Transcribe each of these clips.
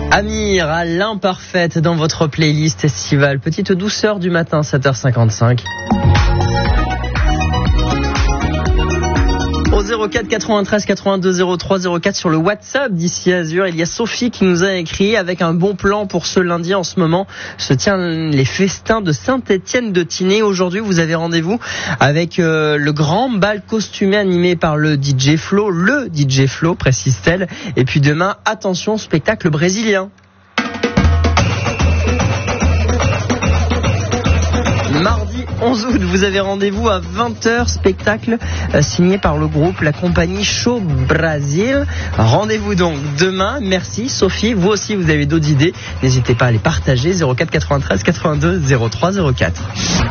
Amir à l'imparfaite dans votre playlist estivale. Petite douceur du matin, 7h55. Au 04 93 82 03 04 sur le WhatsApp d'ici Azur, il y a Sophie qui nous a écrit: avec un bon plan pour ce lundi en ce moment se tient les festins de Saint-Étienne de Tinée. Aujourd'hui, vous avez rendez-vous avec le grand bal costumé animé par le DJ Flo, précise-t-elle. Et puis demain, attention, spectacle brésilien. Mardi 11 août, vous avez rendez-vous à 20h, spectacle signé par le groupe La Compagnie Show Brasil. Rendez-vous donc demain. Merci Sophie, vous aussi vous avez d'autres idées, n'hésitez pas à les partager. 04 93 82 03 04.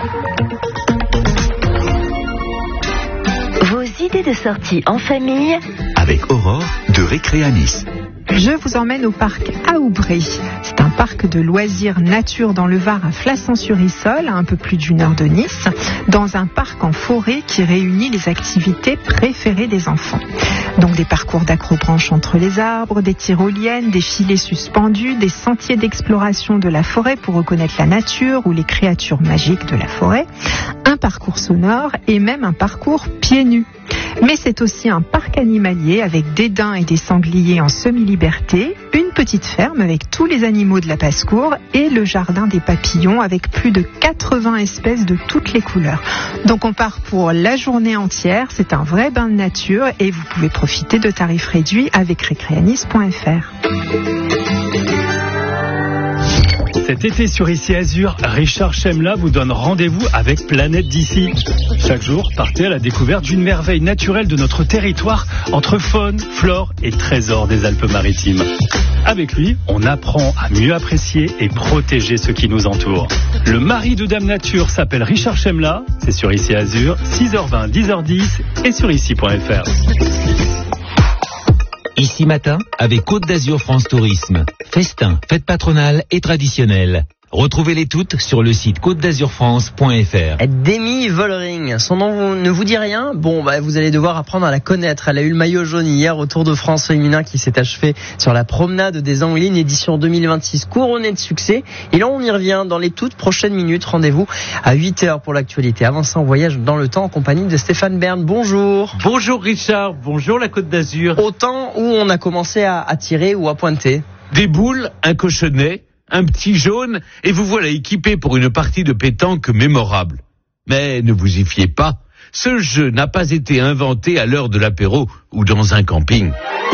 Vos idées de sortie en famille avec Aurore de Récréanis. Je vous emmène au parc Aoubray. C'est un parc de loisirs nature dans le Var à Flassan-sur-Issol, à un peu plus d'une heure de Nice, dans un parc en forêt qui réunit les activités préférées des enfants. Donc des parcours d'acrobranche entre les arbres, des tyroliennes, des filets suspendus, des sentiers d'exploration de la forêt pour reconnaître la nature ou les créatures magiques de la forêt, un parcours sonore et même un parcours pieds nus. Mais c'est aussi un parc animalier avec des daims et des sangliers en semi-liberté, une petite ferme avec tous les animaux de la basse-cour et le jardin des papillons avec plus de 80 espèces de toutes les couleurs. Donc on part pour la journée entière, c'est un vrai bain de nature et vous pouvez profiter de tarifs réduits avec récréanis.fr. Cet été sur Ici Azur, Richard Chemla vous donne rendez-vous avec Planète d'ici. Chaque jour, partez à la découverte d'une merveille naturelle de notre territoire entre faune, flore et trésors des Alpes-Maritimes. Avec lui, on apprend à mieux apprécier et protéger ce qui nous entoure. Le mari de Dame Nature s'appelle Richard Chemla, c'est sur Ici Azur, 6h20, 10h10 et sur ici.fr. Ici matin, avec Côte d'Azur France Tourisme. Festin, fête patronale et traditionnelle. Retrouvez-les toutes sur le site côte-d'azur-france.fr. Demi Vollering, son nom ne vous dit rien? Bon, vous allez devoir apprendre à la connaître. Elle a eu le maillot jaune hier au Tour de France féminin qui s'est achevé sur la promenade des Anglines, édition 2026, couronnée de succès. Et là, on y revient dans les toutes prochaines minutes. Rendez-vous à 8h pour l'actualité. Avant ça, on voyage dans le temps en compagnie de Stéphane Bern. Bonjour. Bonjour Richard, bonjour la Côte d'Azur. Au temps où on a commencé à tirer ou à pointer. Des boules, un cochonnet, un petit jaune, et vous voilà équipé pour une partie de pétanque mémorable. Mais ne vous y fiez pas, ce jeu n'a pas été inventé à l'heure de l'apéro ou dans un camping.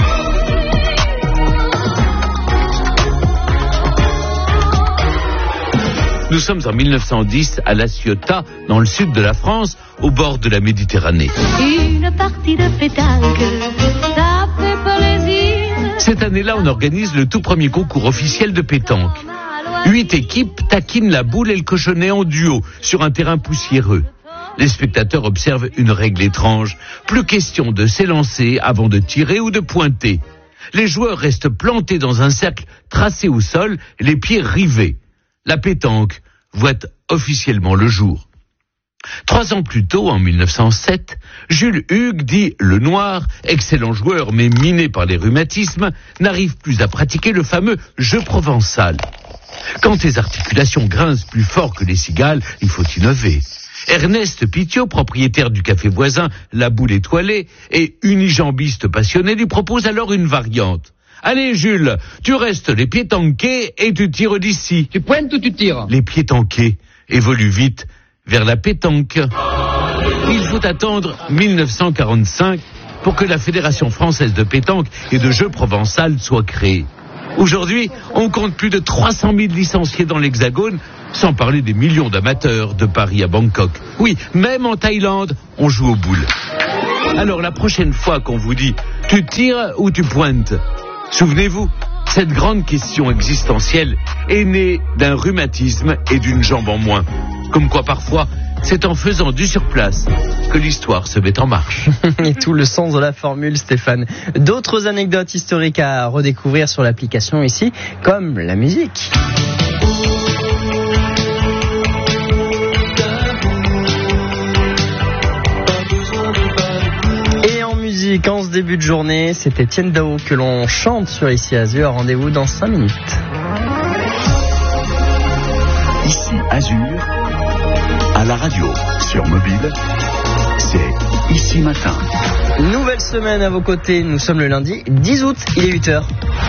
Nous sommes en 1910 à La Ciotat, dans le sud de la France, au bord de la Méditerranée. Une partie de pétanque, ça fait plaisir. Cette année-là, on organise le tout premier concours officiel de pétanque. 8 équipes taquinent la boule et le cochonnet en duo sur un terrain poussiéreux. Les spectateurs observent une règle étrange. Plus question de s'élancer avant de tirer ou de pointer. Les joueurs restent plantés dans un cercle tracé au sol, les pieds rivés. La pétanque voit officiellement le jour. 3 ans plus tôt, en 1907, Jules Hugues, dit Le Noir, excellent joueur mais miné par les rhumatismes, n'arrive plus à pratiquer le fameux jeu provençal. Quand les articulations grincent plus fort que les cigales, il faut innover. Ernest Pitiot, propriétaire du café voisin La Boule Étoilée et unijambiste passionné, lui propose alors une variante. Allez Jules, tu restes les pieds tankés et tu tires d'ici. Tu pointes ou tu tires? Les pieds tankés évoluent vite vers la pétanque. Il faut attendre 1945 pour que la Fédération française de pétanque et de jeu provençal soit créée. Aujourd'hui, on compte plus de 300 000 licenciés dans l'Hexagone, sans parler des millions d'amateurs de Paris à Bangkok. Oui, même en Thaïlande, on joue aux boules. Alors la prochaine fois qu'on vous dit « tu tires ou tu pointes ?» Souvenez-vous, cette grande question existentielle est née d'un rhumatisme et d'une jambe en moins. Comme quoi parfois, c'est en faisant du surplace que l'histoire se met en marche. Et tout le sens de la formule, Stéphane. D'autres anecdotes historiques à redécouvrir sur l'application ici, comme la musique. En se début de journée. C'était Etienne Dao que l'on chante sur Ici Azur. Rendez-vous dans 5 minutes. Ici Azur, à la radio, sur mobile, c'est Ici Matin. Nouvelle semaine à vos côtés. Nous sommes le lundi 10 août. Il est 8h.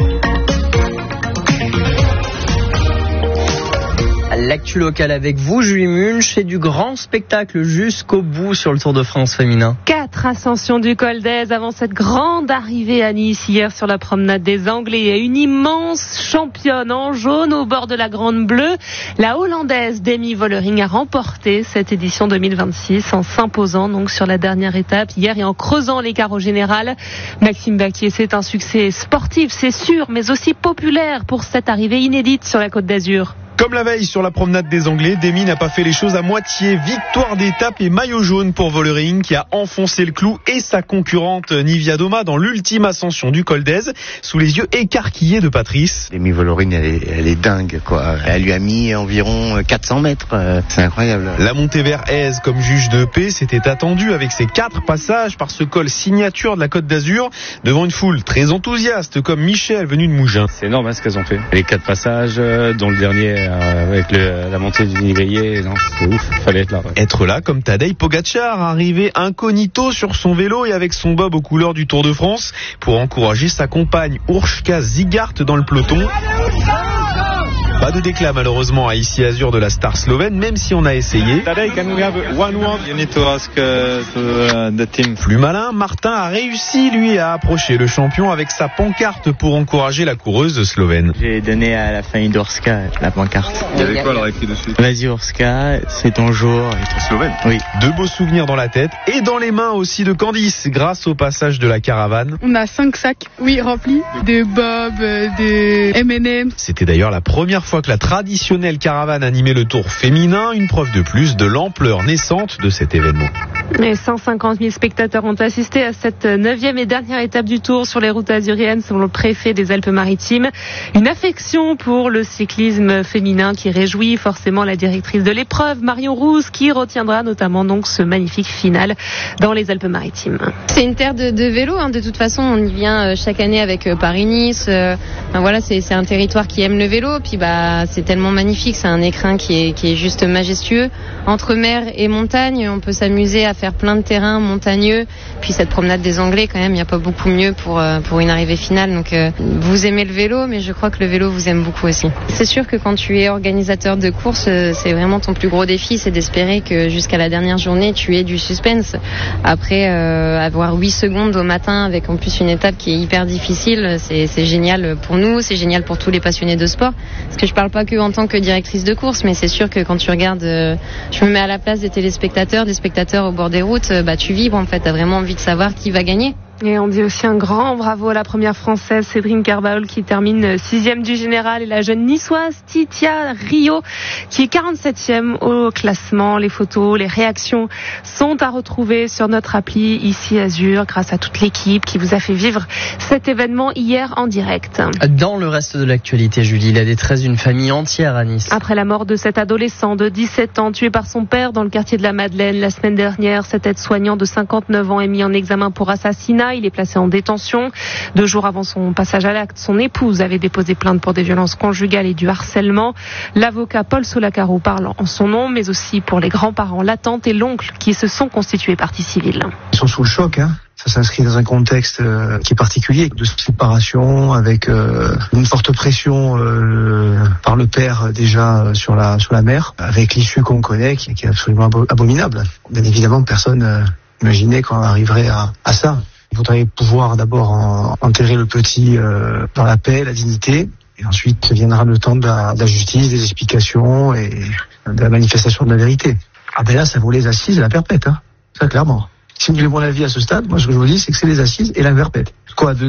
L'actu locale avec vous, Julie Munch, et du grand spectacle jusqu'au bout sur le Tour de France féminin. 4 ascensions du Col d'Aise avant cette grande arrivée à Nice hier sur la promenade des Anglais. Et une immense championne en jaune au bord de la Grande Bleue. La Hollandaise Demi Vollering a remporté cette édition 2026 en s'imposant donc sur la dernière étape hier et en creusant l'écart au général. Maxime Baquier, c'est un succès sportif, c'est sûr, mais aussi populaire pour cette arrivée inédite sur la Côte d'Azur. Comme la veille sur la promenade des Anglais, Demi n'a pas fait les choses à moitié. Victoire d'étape et maillot jaune pour Vollering qui a enfoncé le clou et sa concurrente Nivia Doma dans l'ultime ascension du Col d'Aise sous les yeux écarquillés de Patrice. Demi Vollering, elle est dingue, quoi. Elle lui a mis environ 400 mètres. C'est incroyable. La montée vers Aise comme juge de paix, c'était attendu avec ses 4 passages par ce col signature de la Côte d'Azur devant une foule très enthousiaste comme Michel venu de Mougins. C'est énorme ce qu'elles ont fait. Les 4 passages, dont le dernier avec la montée du Nivrier, non, c'est ouf, fallait être là. Ouais. Être là comme Tadej Pogačar, arrivé incognito sur son vélo et avec son bob aux couleurs du Tour de France pour encourager sa compagne Urška Zigart dans le peloton. Pas de déclat malheureusement à Ici Azur de la star slovène, même si on a essayé. Plus malin, Martin a réussi lui à approcher le champion avec sa pancarte pour encourager la coureuse slovène. J'ai donné à la famille d'Urška la pancarte. Il y avait quoi alors écrit dessus? Vas-y Urška, c'est ton jour. Et slovène. Oui. De beaux souvenirs dans la tête et dans les mains aussi de Candice grâce au passage de la caravane. On a 5 sacs, remplis de bob, de M&M. C'était d'ailleurs la première fois que la traditionnelle caravane animait le Tour féminin, une preuve de plus de l'ampleur naissante de cet événement. Les 150 000 spectateurs ont assisté à cette 9e et dernière étape du Tour sur les routes azuriennes selon le préfet des Alpes-Maritimes. Une affection pour le cyclisme féminin qui réjouit forcément la directrice de l'épreuve, Marion Rousse, qui retiendra notamment donc ce magnifique final dans les Alpes-Maritimes. C'est une terre de vélo, de toute façon on y vient chaque année avec Paris-Nice. Voilà, c'est un territoire qui aime le vélo, puis c'est tellement magnifique, c'est un écrin qui est juste majestueux. Entre mer et montagne, on peut s'amuser à faire plein de terrains montagneux. Puis cette promenade des Anglais, quand même, il n'y a pas beaucoup mieux pour une arrivée finale. Donc vous aimez le vélo, mais je crois que le vélo vous aime beaucoup aussi. C'est sûr que quand tu es organisateur de course, c'est vraiment ton plus gros défi, c'est d'espérer que jusqu'à la dernière journée, tu aies du suspense. Après, avoir 8 secondes au matin avec en plus une étape qui est hyper difficile, c'est génial pour nous, c'est génial pour tous les passionnés de sport. Parce que je parle pas que en tant que directrice de course, mais c'est sûr que quand tu regardes, je me mets à la place des téléspectateurs, des spectateurs au bord des routes, tu vibres en fait, t'as vraiment envie de savoir qui va gagner. Et on dit aussi un grand bravo à la première française, Cédrine Carvalho, qui termine 6e du général, et la jeune niçoise Titia Rio, qui est 47e au classement. Les photos, les réactions sont à retrouver sur notre appli Ici Azur, grâce à toute l'équipe qui vous a fait vivre cet événement hier en direct. Dans le reste de l'actualité, Julie, la détresse d'une famille entière à Nice. Après la mort de cet adolescent de 17 ans tué par son père dans le quartier de la Madeleine la semaine dernière, cet aide-soignant de 59 ans est mis en examen pour assassinat. Il est placé en détention. 2 jours avant son passage à l'acte, son épouse avait déposé plainte pour des violences conjugales et du harcèlement. L'avocat Paul Solacaro parle en son nom, mais aussi pour les grands-parents, la tante et l'oncle qui se sont constitués partie civile. Ils sont sous le choc, Ça s'inscrit dans un contexte qui est particulier, de séparation, avec une forte pression par le père déjà sur la mère, avec l'issue qu'on connaît qui est absolument abominable. Bien évidemment, personne n'imaginait qu'on arriverait à ça. Il faudrait pouvoir d'abord enterrer le petit dans la paix, la dignité, et ensuite viendra le temps de la justice, des explications et de la manifestation de la vérité. Là, ça vaut les assises et la perpète, ça clairement. Si vous voulez mon avis à ce stade, moi ce que je vous dis, c'est que c'est les assises et la perpète.